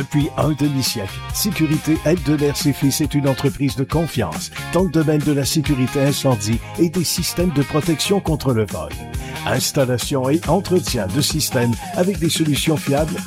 Depuis un demi-siècle, Sécurité Aide-de-l'Air ses Fils est une entreprise de confiance dans le domaine de la sécurité incendie et des systèmes de protection contre le vol. Installation et entretien de systèmes avec des solutions fiables